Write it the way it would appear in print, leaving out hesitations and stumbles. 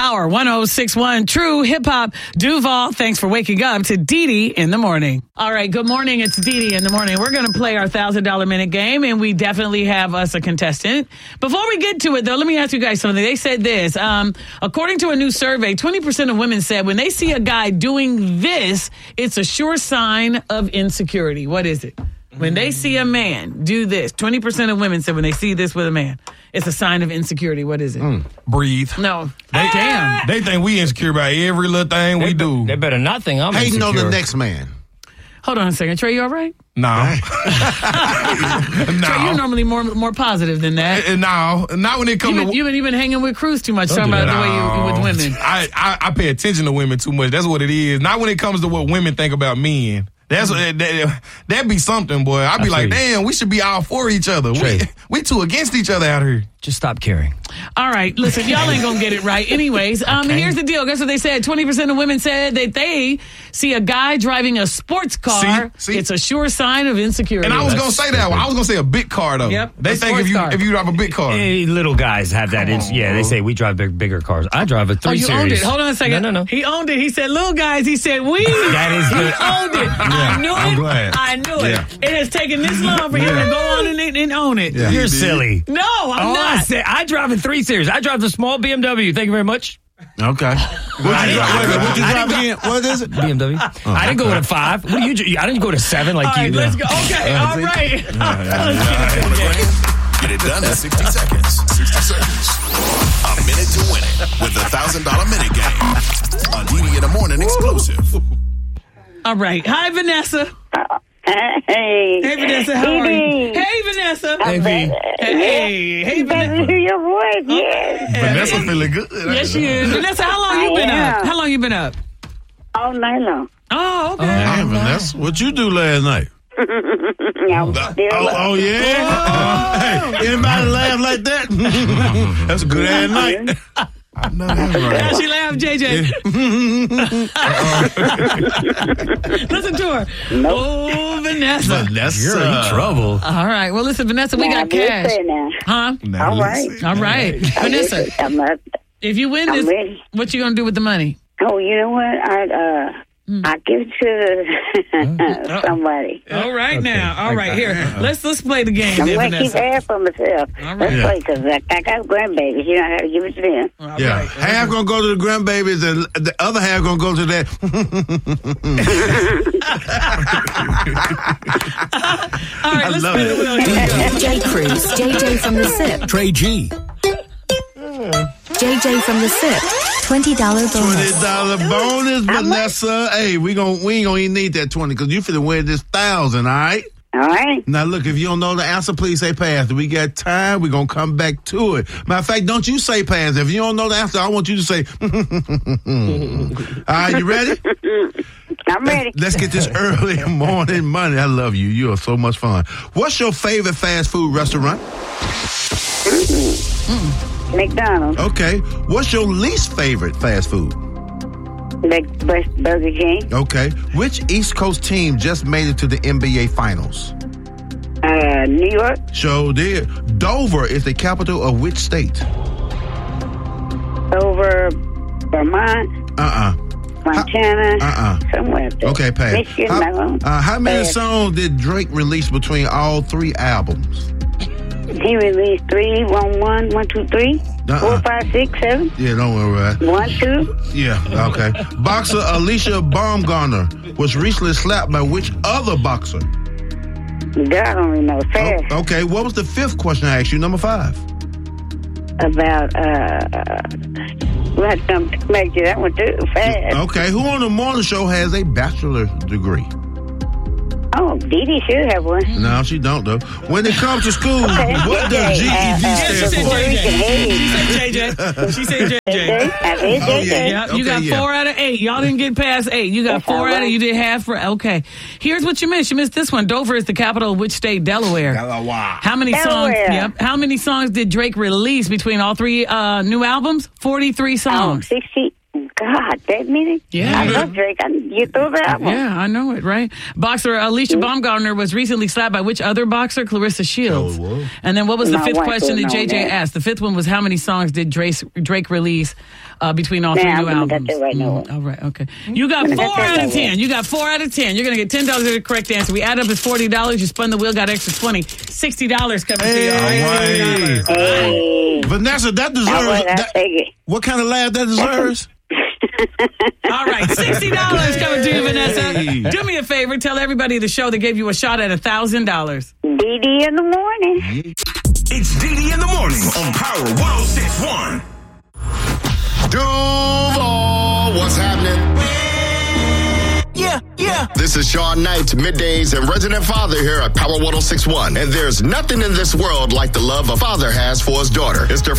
Power 106.1 True Hip Hop. Duval, thanks for waking up to Dee Dee in the morning. All right, good morning. It's Dee Dee in the morning. We're going to play our $1,000 minute game, and we definitely have us a contestant. Before we get to it, though, let me ask you guys something. They said this. According to a new survey, 20% of women said when they see a guy doing this, it's a sure sign of insecurity. What is it? When they see a man do this, 20% of women said when they see this with a man, it's a sign of insecurity. What is it? Breathe. No. Damn. They think we insecure about every little thing we do. They better not think I'm hating insecure. on the next man. Hold on a second. Trey, you all right? No. Trey, you're normally more positive than that. No. Not when it comes to... You've been hanging with Cruz too much, talking about the way you with women. I pay attention to women too much. That's what it is. Not when it comes to what women think about men. That'd be something, boy. I'd be like, damn, we should be all for each other. We two against each other out here. Just stop caring. All right, listen, y'all ain't gonna get it right. Anyways, here's the deal. Guess what they said? 20% of women said that they see a guy driving a sports car. See? It's a sure sign of insecurity. And I was gonna say that one. I was gonna say a big car though. Yep. They think if you drive a big car. Hey, little guys have that. They say we drive bigger cars. I drive a 3 Series. Series. Owned it. Hold on a second. No. He owned it. He said, little guys. He said, we. That is he owned it. I knew it. I'm glad. I knew it. It has taken this long for him to go on and own it. Yeah. You're silly. No, I'm not. I drive a 3 Series. I drive the small BMW. Thank you very much. Okay. What you drive again? What is it? BMW. I didn't go with a 5. What do you? I didn't go to 7 like all right, you. Let's go. Okay. All right. Get it done in 60 seconds. 60 seconds. A minute to win it with the $1,000 minute game. A Dee Dee in the morning exclusive. All right. Hi, Vanessa. Hey. Hey, Vanessa. How are you? Hey, Vanessa. Hey, Hey, Vanessa. Hear your voice, yes. Vanessa feeling good. Yes, she is. Vanessa, how long you been up? How long you been up? All night long. Oh, okay. Hey, Vanessa, what you do last night? I'm still up. Oh, yeah? Hey, anybody laugh like that? That's a good ass night. I know that's right. Yeah, she laughed, JJ. Listen to her. Nope. Oh, Vanessa. You're in trouble. All right. Well, listen, Vanessa, we got cash. Huh? All right. All right. Vanessa, if you win this, what you going to do with the money? Oh, you know what? I give it to somebody. All right now. All right, here. Let's play the game. I'm going to keep half for myself. All right. Let's play, because I got grandbabies. You know, I got to give it to them. All Yeah. right. Half going to go to the grandbabies and the other half going to go to that. All right, let's spin the wheel. Here we go. DJ Cruz, JJ from the SIP. Trey G. JJ from the SIP. $20 bonus. $20 bonus, Vanessa. Hey, we ain't gonna even need that 20 because you finna win this 1,000, all right? All right. Now, look, if you don't know the answer, please say pass. If we got time, we're going to come back to it. Matter of fact, don't you say pass. If you don't know the answer, I want you to say, all right, you ready? I'm ready. Let's get this early morning money. I love you. You are so much fun. What's your favorite fast food restaurant? McDonald's. Okay. What's your least favorite fast food? Burger King. Okay. Which East Coast team just made it to the NBA Finals? New York. Sure did. Dover is the capital of which state? Over Vermont. Montana. Somewhere up there. Okay, pass. Michigan. How many songs did Drake release between all 3 albums? He released 3, 1, 1, 1, 2, 3, 4, 5, 6, 7. Yeah, don't worry about it. 1, 2. Yeah, okay. Boxer Alicia Baumgartner was recently slapped by which other boxer? God, I don't really know. Fast. Oh, okay, what was the 5th question I asked you, number 5? About, we'll have to come back to that one too. Fast. Okay, who on the morning show has a bachelor's degree? Oh, Dee Dee should have one. No, she don't, though. When it comes to school, what does GED stand for? She said JJ. JJ. You got 4 out of 8. Y'all didn't get past 8. You got 4 out of, you did half for, okay. Here's what you missed. You missed this one. Dover is the capital of which state? Delaware. How many songs? Yep. How many songs did Drake release between all 3 new albums? 43 songs. 60. God, God, that many? Yeah. I love Drake. You threw that one. Yeah, I know it, right? Boxer Alicia Baumgartner was recently slapped by which other boxer? Clarissa Shields. Oh, and then what was the My fifth wife question that would know JJ that. asked? The fifth one was how many songs did Drake release between all three Nah, new I'm gonna albums? get that right now. All right, okay. You got I'm 4 gonna get that out of right 10. now. You got 4 out of 10. You're going to get $10 as the correct answer. We add up as $40. You spun the wheel, got extra 20. $60 coming to you. All right. Hey. Hey. Vanessa, that I deserves. take it. What kind of laugh that deserves? All right, $60 coming to you, Vanessa. Hey. Do me a favor. Tell everybody the show that gave you a shot at $1,000. Dee in the morning. It's DD in the morning on Power 106.1. Duval, what's happening? Yeah. This is Sean Knight, middays and resident father here at Power 106.1. And there's nothing in this world like the love a father has for his daughter. It's their